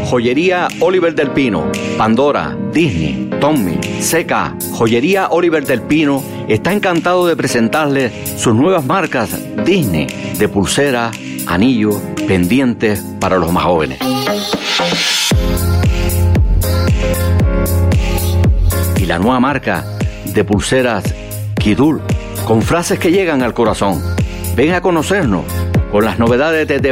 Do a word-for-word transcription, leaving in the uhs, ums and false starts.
Joyería Oliver del Pino, Pandora, Disney, Tommy, Seca. Joyería Oliver del Pino está encantado de presentarles sus nuevas marcas Disney de pulseras, anillos, pendientes para los más jóvenes. Y la nueva marca de pulseras Kidul, con frases que llegan al corazón. Ven a conocernos con las novedades de